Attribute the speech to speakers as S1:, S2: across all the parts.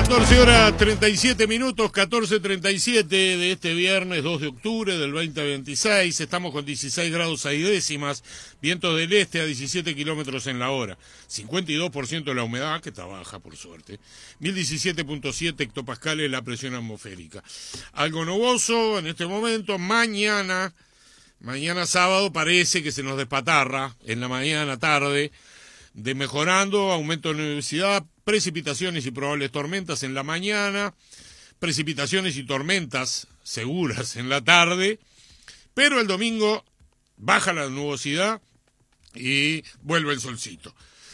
S1: 14:37, 14:37 de este viernes 2 de octubre del 2026. Estamos con 16 grados 6 décimas, vientos del este a 17 kilómetros en la hora, 52% de la humedad, que está baja por suerte, 1017.7 hectopascales la presión atmosférica. Algo nuboso en este momento. Mañana sábado parece que se nos despatarra en la mañana, tarde, de mejorando, aumento de nubosidad, precipitaciones y probables tormentas en la mañana, precipitaciones y tormentas seguras en la tarde, pero el domingo baja la nubosidad y vuelve el solcito.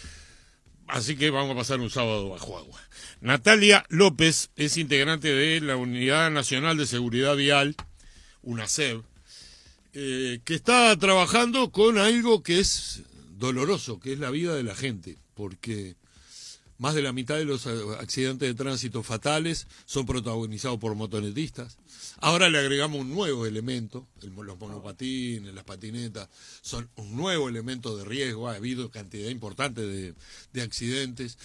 S1: Así que vamos a pasar un sábado bajo agua. Natalia López es integrante de la Unidad Nacional de Seguridad Vial, UNASEV, que está trabajando con algo que es doloroso, que es la vida de la gente, porque más de la mitad de los accidentes de tránsito fatales son protagonizados por motonetistas. Ahora le agregamos un nuevo elemento, los monopatines, las patinetas, son un nuevo elemento de riesgo. Ha habido cantidad importante de accidentes.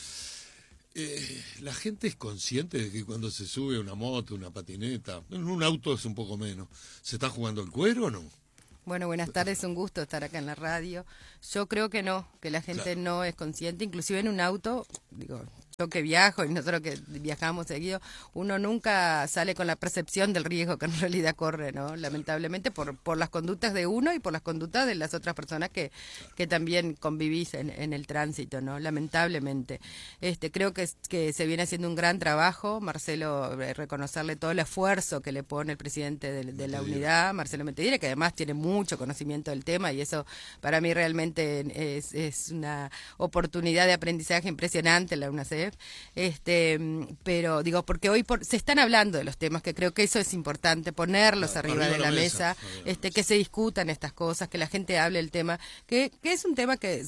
S1: La gente es consciente de que cuando se sube una moto, una patineta, en un auto es un poco menos, ¿se está jugando el cuero o no?
S2: Bueno, buenas tardes, un gusto estar acá en la radio. Yo creo que no, que la gente no es consciente, inclusive en un auto, digo, yo que viajo y nosotros que viajamos seguido, uno nunca sale con la percepción del riesgo que en realidad corre, ¿no? Lamentablemente por las conductas de uno y por las conductas de las otras personas que también convivís en el tránsito, ¿no? Lamentablemente. Creo que se viene haciendo un gran trabajo, Marcelo, reconocerle todo el esfuerzo que le pone el presidente de la unidad, Marcelo Mentedire, que además tiene mucho conocimiento del tema y eso para mí realmente es una oportunidad de aprendizaje impresionante en la UNASEV. Pero digo, porque hoy se están hablando de los temas, que creo que eso es importante, ponerlos arriba de la mesa, que se discutan estas cosas, que la gente hable del tema, que es un tema que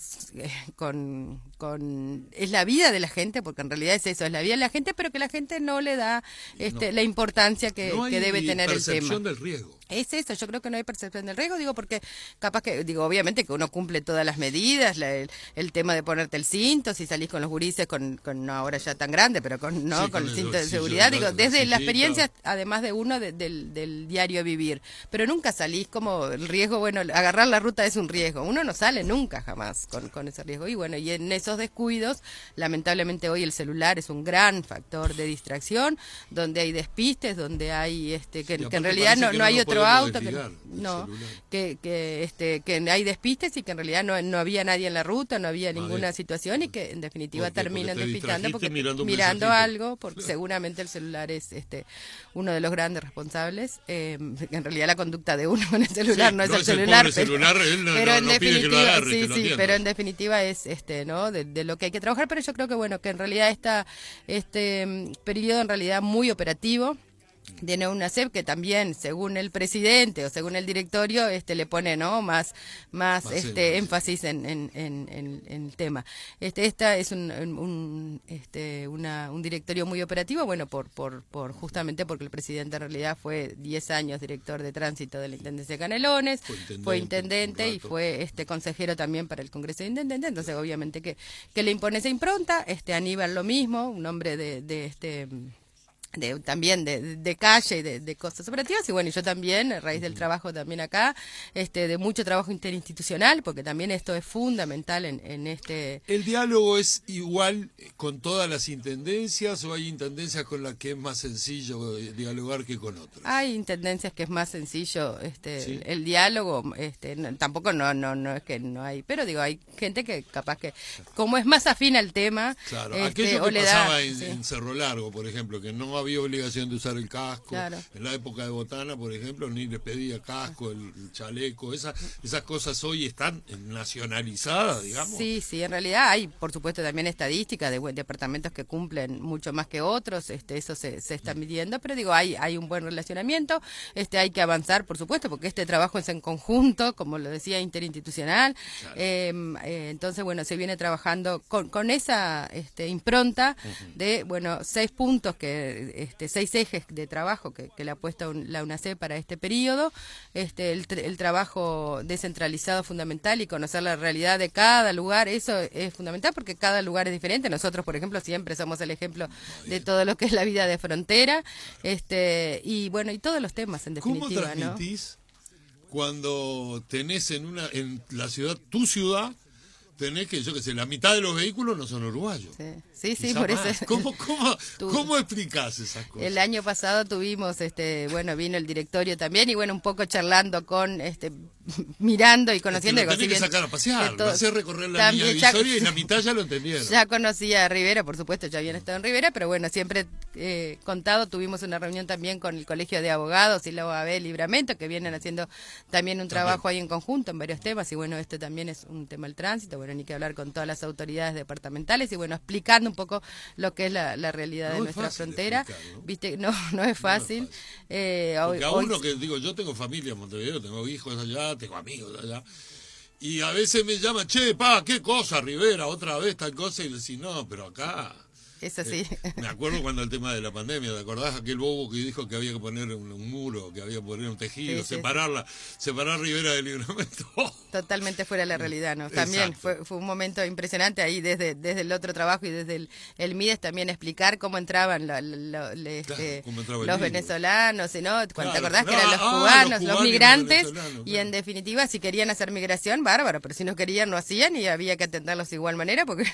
S2: es la vida de la gente, porque en realidad es eso, es la vida de la gente, pero que la gente no le da la importancia que debe tener el tema.
S1: Percepción del riesgo.
S2: Es eso, yo creo que no hay percepción del riesgo, digo, porque capaz que, digo, obviamente que uno cumple todas las medidas, el tema de ponerte el cinto, si salís con los gurises, con no ahora ya tan grande, pero con el cinto de seguridad, digo, desde la experiencia, además de uno, del diario vivir, pero nunca salís como el riesgo, bueno, agarrar la ruta es un riesgo, uno no sale nunca jamás con ese riesgo, y bueno, y en esos descuidos, lamentablemente hoy el celular es un gran factor de distracción, donde hay despistes, donde hay, que en realidad no hay otro auto, que hay despistes y que en realidad no había nadie en la ruta, no había ninguna situación y que en definitiva terminan despistando porque mirando algo, porque seguramente el celular es uno de los grandes responsables. En realidad la conducta de uno con el celular no es el celular, pero en definitiva pero en definitiva es ¿no? de lo que hay que trabajar, pero yo creo que bueno, que en realidad este periodo en realidad muy operativo de UNASEV, que también según el presidente o según el directorio le pone más énfasis en el tema. Esta es un directorio muy operativo, bueno, por justamente porque el presidente en realidad fue 10 años director de tránsito de la Intendencia de Canelones, fue intendente y fue consejero también para el Congreso de Intendentes, entonces obviamente que le impone esa impronta. Aníbal lo mismo, un hombre también de calle y de cosas operativas, y bueno, yo también, a raíz del trabajo también acá, de mucho trabajo interinstitucional, porque también esto es fundamental en
S1: ¿El diálogo es igual con todas las intendencias o hay intendencias con las que es más sencillo dialogar que con otras?
S2: Hay intendencias que es más sencillo
S1: ¿Sí?
S2: el diálogo, tampoco no es que no hay, pero digo, hay gente que capaz que, como es más afín al tema,
S1: claro, aquello que pasaba en Cerro Largo, por ejemplo, que no había obligación de usar el casco, claro. En la época de Botana, por ejemplo, ni le pedía casco, el chaleco, esas cosas hoy están nacionalizadas, digamos.
S2: Sí, en realidad hay, por supuesto, también estadísticas de departamentos que cumplen mucho más que otros, eso se está midiendo, pero digo, hay un buen relacionamiento, hay que avanzar, por supuesto, porque este trabajo es en conjunto, como lo decía, interinstitucional, claro. Entonces, bueno, se viene trabajando con esa impronta de, bueno, 6 puntos que 6 ejes de trabajo que le ha puesto la UNACEP para este periodo. El trabajo descentralizado fundamental y conocer la realidad de cada lugar, eso es fundamental porque cada lugar es diferente. Nosotros, por ejemplo, siempre somos el ejemplo de todo lo que es la vida de frontera, y bueno, y todos los temas en definitiva.
S1: ¿Cómo transmitís cuando tenés en la ciudad, tu ciudad, tenés que, yo qué sé, la mitad de los vehículos no son uruguayos?
S2: Sí, por eso.
S1: ¿Cómo explicás esas cosas?
S2: El año pasado tuvimos, vino el directorio también y bueno, un poco charlando con, mirando y conociendo.
S1: Lo tenés que sacar a pasear, lo hacés recorrer la línea divisoria y la mitad ya lo entendieron.
S2: Ya conocía a Rivera, por supuesto, ya habían estado en Rivera, pero bueno, siempre contado, tuvimos una reunión también con el Colegio de Abogados y la OAB Libramento, que vienen haciendo también un trabajo ahí en conjunto en varios temas, y bueno, este también es un tema del tránsito, bueno, ni que hablar con todas las autoridades departamentales, y bueno, explicando un poco lo que es la realidad de nuestra frontera. Viste, no es fácil.
S1: Porque a uno que digo, yo tengo familia en Montevideo, tengo hijos allá, tengo amigos allá, y a veces me llaman, che, qué cosa, Rivera, otra vez tal cosa, y le decís, no, pero acá...
S2: Es así.
S1: Me acuerdo cuando el tema de la pandemia, ¿te acordás? Aquel bobo que dijo que había que poner un muro, que había que poner un tejido, separar Rivera del Libramento.
S2: Totalmente fuera de la realidad, ¿no? También fue un momento impresionante ahí desde el otro trabajo y desde el MIDES también explicar cómo entraban los venezolanos, ¿no? ¿Te acordás que eran los cubanos, los migrantes? Y en definitiva, si querían hacer migración, bárbaro, pero si no querían, no hacían y había que atenderlos de igual manera porque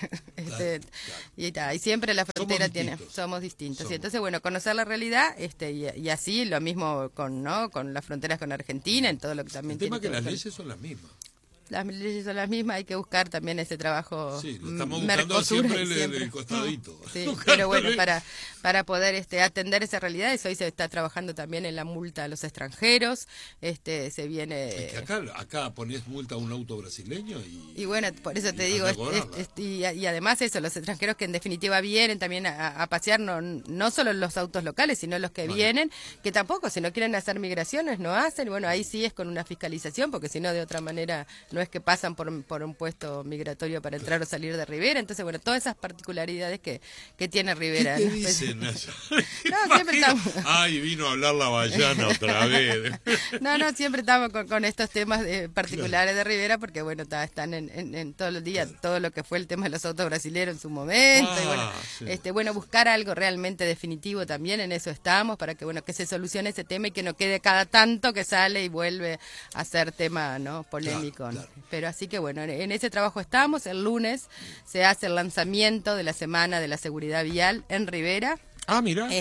S2: y siempre la frontera somos distintos. Y entonces, bueno, conocer la realidad, y así lo mismo con las fronteras con Argentina, en todo lo que también
S1: tiene que ver. El tema es que las leyes son las mismas.
S2: Las leyes son las mismas, hay que buscar también ese trabajo.
S1: Sí, lo estamos buscando siempre el costadito.
S2: Sí, pero bueno, para poder atender esa realidad, hoy se está trabajando también en la multa a los extranjeros, se viene...
S1: Es que acá ponés multa a un auto brasileño
S2: y bueno, por eso te digo, y además eso, los extranjeros que en definitiva vienen también a pasear, no solo los autos locales, sino los que vienen, que tampoco, si no quieren hacer migraciones, no hacen, y bueno, ahí sí es con una fiscalización, porque si no, de otra manera... No es que pasan por un puesto migratorio para entrar o salir de Rivera, entonces bueno, todas esas particularidades que tiene Rivera.
S1: ¿Qué dicen allá?
S2: No, siempre estamos...
S1: Ay, vino a hablar la Bayana otra vez.
S2: No, siempre estamos con estos temas particulares de Rivera, porque bueno, están en todos los días, todo lo que fue el tema de los autos brasileños en su momento, y bueno, buscar algo realmente definitivo también, en eso estamos, para que bueno, que se solucione ese tema y que no quede cada tanto que sale y vuelve a ser tema, ¿no?, polémico. Claro. Pero así que bueno, en ese trabajo estamos. El lunes se hace el lanzamiento de la Semana de la Seguridad Vial en Rivera.
S1: Mira.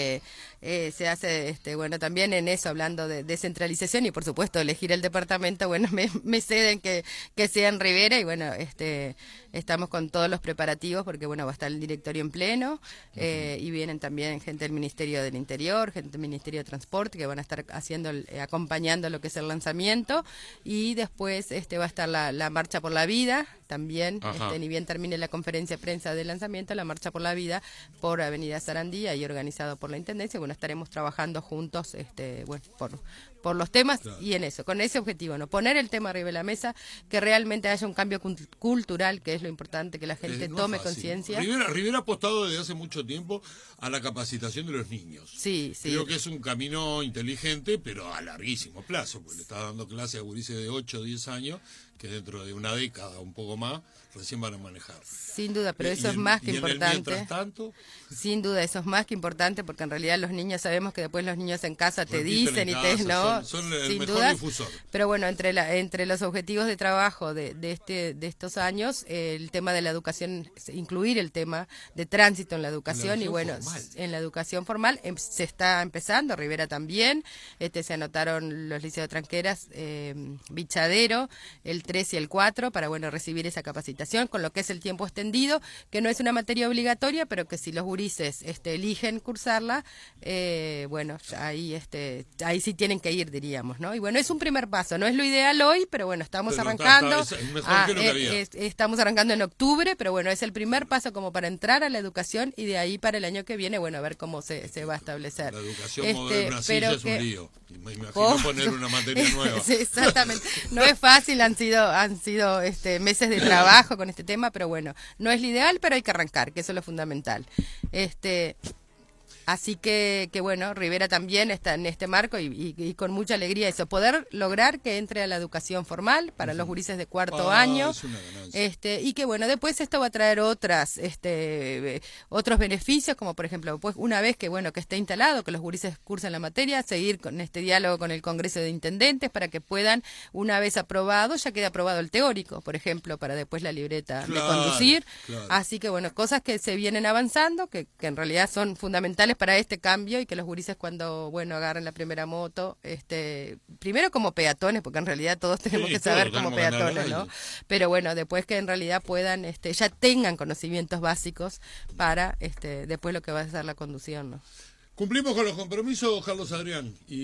S2: Se hace, bueno, también en eso, hablando de descentralización y por supuesto elegir el departamento, bueno, me ceden que sea en Rivera y bueno, estamos con todos los preparativos porque bueno, va a estar el directorio en pleno, y vienen también gente del Ministerio del Interior, gente del Ministerio de Transporte que van a estar acompañando lo que es el lanzamiento, y después va a estar la Marcha por la Vida también, ni bien termine la conferencia de prensa del lanzamiento, la Marcha por la Vida por Avenida Sarandí, ahí organizado por la Intendencia. Bueno, estaremos trabajando juntos, bueno, por los temas, claro. Y en eso, con ese objetivo, ¿no? Poner el tema arriba de la mesa, que realmente haya un cambio cultural, que es lo importante, que la gente tome conciencia.
S1: Rivera ha apostado desde hace mucho tiempo a la capacitación de los niños.
S2: Sí.
S1: Creo que es un camino inteligente, pero a larguísimo plazo, porque le está dando clase a gurises de 8 o 10 años, que dentro de una década, un poco más, recién van a manejar.
S2: Sin duda, pero eso es más que importante.
S1: Mientras tanto,
S2: sin duda, eso es más que importante, porque en realidad los niños, sabemos que después los niños en casa te dicen y no,
S1: son el
S2: sin
S1: mejor
S2: duda,
S1: difusor.
S2: Pero bueno, entre los objetivos de trabajo de estos años, el tema de la educación, incluir el tema de tránsito en la educación, y bueno, formal. En la educación formal se está empezando, Rivera también, se anotaron los liceos de Tranqueras, Bichadero, el 3 y el 4, para bueno, recibir esa capacitación, con lo que es el tiempo extendido, que no es una materia obligatoria, pero que si los gurises eligen cursarla, bueno, ahí sí tienen que ir, diríamos, ¿no? Y bueno, es un primer paso, no es lo ideal hoy, pero bueno, estamos arrancando.
S1: Es mejor que lo que había.
S2: Estamos arrancando en octubre, pero bueno, es el primer paso como para entrar a la educación, y de ahí para el año que viene, bueno, a ver cómo se va a establecer.
S1: La educación moderna sí ya es un lío. Me imagino poner una materia nueva.
S2: Sí, exactamente. No es fácil, han sido meses de trabajo con este tema, pero bueno, no es lo ideal, pero hay que arrancar, que eso es lo fundamental. Así que bueno, Rivera también está en este marco y con mucha alegría eso, poder lograr que entre a la educación formal para los gurises de cuarto año, y que bueno, después esto va a traer otros beneficios, como por ejemplo, pues una vez que bueno, que esté instalado, que los gurises cursen la materia, seguir con este diálogo con el Congreso de Intendentes para que puedan, una vez aprobado, ya quede aprobado el teórico, por ejemplo, para después la libreta de conducir. Así que bueno, cosas que se vienen avanzando, que en realidad son fundamentales para este cambio, y que los gurises cuando, bueno, agarren la primera moto, primero como peatones, porque en realidad todos tenemos que saber como peatones, ¿no? Pero bueno, después que en realidad puedan, ya tengan conocimientos básicos para, después lo que va a ser la conducción, ¿no?
S1: Cumplimos con los compromisos, Carlos Adrián.